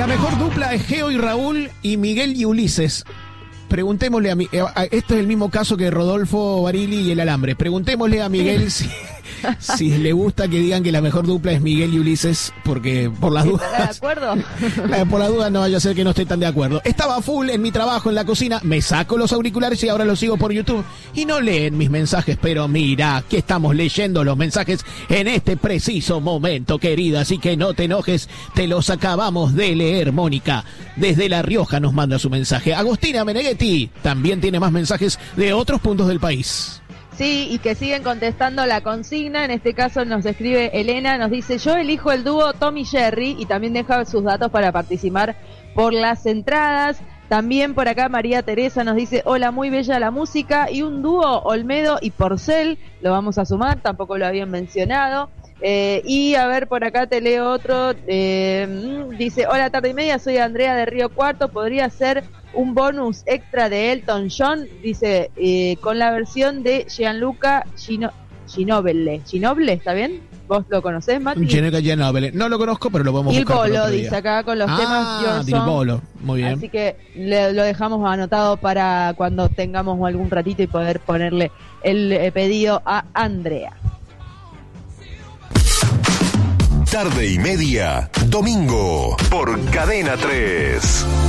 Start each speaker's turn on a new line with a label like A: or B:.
A: mejor dupla es Geo y Raúl y Miguel y Ulises. Preguntémosle este es el mismo caso que Rodolfo Barili y el Alambre. Preguntémosle a Miguel si le gusta que digan que la mejor dupla es Miguel y Ulises, porque por las dudas.
B: ¿Estás de acuerdo?
A: Por las dudas no vaya a ser que no esté tan de acuerdo. Estaba full en mi trabajo en la cocina, me saco los auriculares y ahora los sigo por YouTube. Y no leen mis mensajes, pero mira, que estamos leyendo los mensajes en este preciso momento, querida. Así que no te enojes, te los acabamos de leer, Mónica. Desde La Rioja nos manda su mensaje. Agostina Meneghetti también tiene más mensajes de otros puntos del país.
B: Sí, y que siguen contestando la consigna. En este caso nos escribe Elena, nos dice: yo elijo el dúo Tom y Jerry, y también deja sus datos para participar por las entradas. También por acá María Teresa nos dice: hola, muy bella la música, y un dúo Olmedo y Porcel, lo vamos a sumar, tampoco lo habían mencionado. Y a ver, por acá te leo otro, dice: hola, tarde y media, soy Andrea de Río Cuarto, podría ser un bonus extra de Elton John, dice, con la versión de Gianluca Ginobili. ¿Ginobili, está bien? ¿Vos lo conocés, Mati?
A: Gianluca Ginobili. No lo conozco, pero lo podemos buscar.
B: Il Bolo, dice acá, con los temas Johnson.
A: Il Bolo, muy bien.
B: Así que lo dejamos anotado para cuando tengamos algún ratito y poder ponerle el pedido a Andrea.
C: Tarde y media, domingo, por Cadena 3.